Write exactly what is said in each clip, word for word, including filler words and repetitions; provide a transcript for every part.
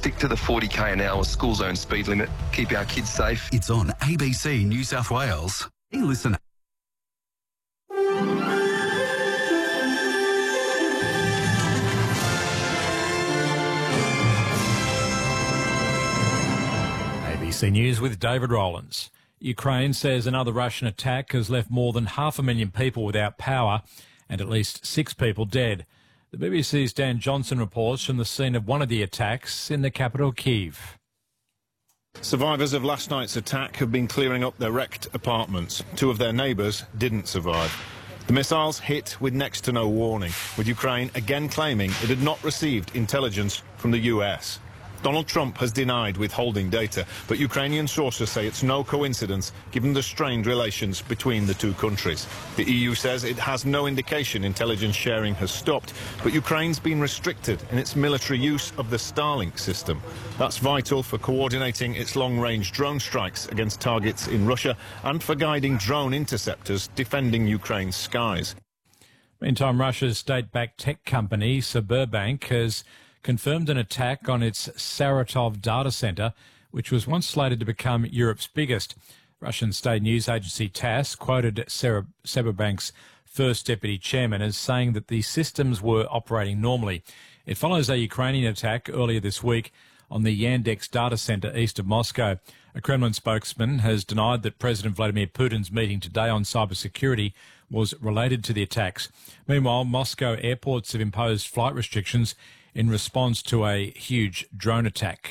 stick to the forty k an hour school zone speed limit. Keep our kids safe. It's on A B C New South Wales. Hey, listen. A B C News with David Rowlands. Ukraine says another Russian attack has left more than half a million people without power and at least six people dead. The B B C's Dan Johnson reports from the scene of one of the attacks in the capital, Kyiv. Survivors of last night's attack have been clearing up their wrecked apartments. Two of their neighbours didn't survive. The missiles hit with next to no warning, with Ukraine again claiming it had not received intelligence from the U S. Donald Trump has denied withholding data, but Ukrainian sources say it's no coincidence given the strained relations between the two countries. The E U says it has no indication intelligence sharing has stopped, but Ukraine's been restricted in its military use of the Starlink system. That's vital for coordinating its long-range drone strikes against targets in Russia and for guiding drone interceptors defending Ukraine's skies. Meantime, Russia's state-backed tech company Sberbank has confirmed an attack on its Saratov data centre, which was once slated to become Europe's biggest. Russian state news agency TASS quoted Sberbank's first deputy chairman as saying that the systems were operating normally. It follows a Ukrainian attack earlier this week on the Yandex data centre east of Moscow. A Kremlin spokesman has denied that President Vladimir Putin's meeting today on cybersecurity was related to the attacks. Meanwhile, Moscow airports have imposed flight restrictions in response to a huge drone attack.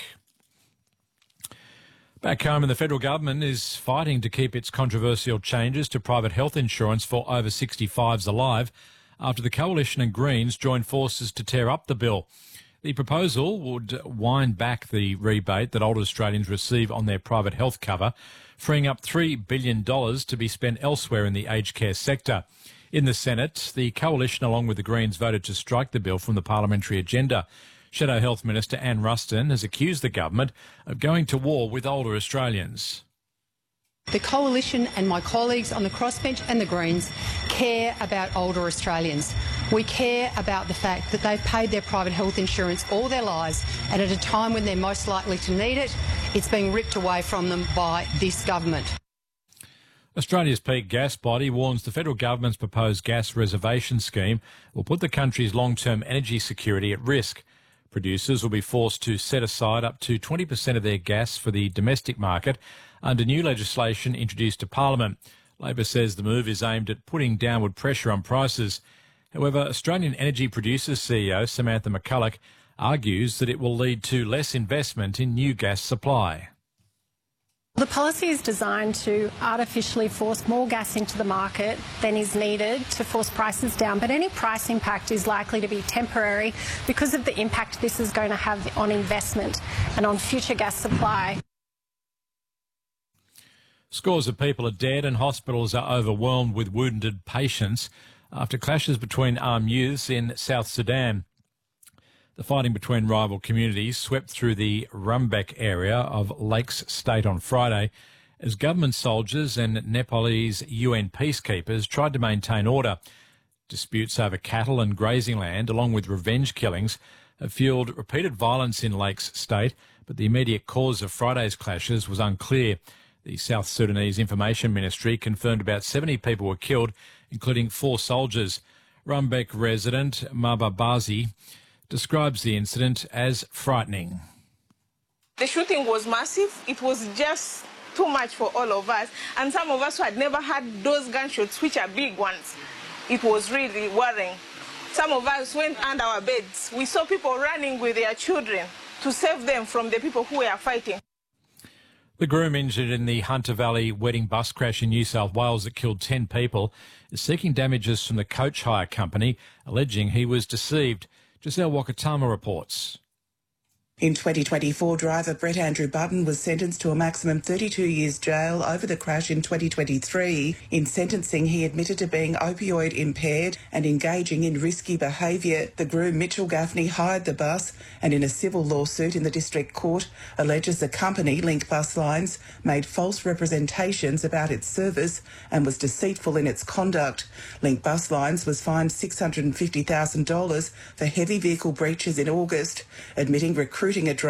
Back home, and the federal government is fighting to keep its controversial changes to private health insurance for over sixty-fives alive after the Coalition and Greens joined forces to tear up the bill. The proposal would wind back the rebate that older Australians receive on their private health cover, freeing up three billion dollars to be spent elsewhere in the aged care sector. In the Senate, the Coalition, along with the Greens, voted to strike the bill from the parliamentary agenda. Shadow Health Minister Anne Ruston has accused the government of going to war with older Australians. The Coalition and my colleagues on the crossbench and the Greens care about older Australians. We care about the fact that they've paid their private health insurance all their lives, and at a time when they're most likely to need it, it's being ripped away from them by this government. Australia's peak gas body warns the federal government's proposed gas reservation scheme will put the country's long-term energy security at risk. Producers will be forced to set aside up to twenty percent of their gas for the domestic market under new legislation introduced to Parliament. Labor says the move is aimed at putting downward pressure on prices. However, Australian Energy Producers C E O Samantha McCulloch argues that it will lead to less investment in new gas supply. The policy is designed to artificially force more gas into the market than is needed to force prices down, but any price impact is likely to be temporary because of the impact this is going to have on investment and on future gas supply. Scores of people are dead and hospitals are overwhelmed with wounded patients after clashes between armed youths in South Sudan. The fighting between rival communities swept through the Rumbek area of Lakes State on Friday as government soldiers and Nepalese U N peacekeepers tried to maintain order. Disputes over cattle and grazing land, along with revenge killings, have fueled repeated violence in Lakes State, but the immediate cause of Friday's clashes was unclear. The South Sudanese Information Ministry confirmed about seventy people were killed, including four soldiers. Rumbek resident Mababazi describes the incident as frightening. The shooting was massive. It was just too much for all of us. And some of us who had never had those gunshots, which are big ones, it was really worrying. Some of us went under our beds. We saw people running with their children to save them from the people who were fighting. The groom injured in the Hunter Valley wedding bus crash in New South Wales that killed ten people is seeking damages from the coach hire company, alleging he was deceived. Giselle Wakatama reports. In twenty twenty-four, driver Brett Andrew Button was sentenced to a maximum thirty-two years jail over the crash in twenty twenty-three. In sentencing, he admitted to being opioid impaired and engaging in risky behaviour. The groom, Mitchell Gaffney, hired the bus and in a civil lawsuit in the District Court alleges the company, Link Bus Lines, made false representations about its service and was deceitful in its conduct. Link Bus Lines was fined six hundred fifty thousand dollars for heavy vehicle breaches in August, admitting recruiting a driver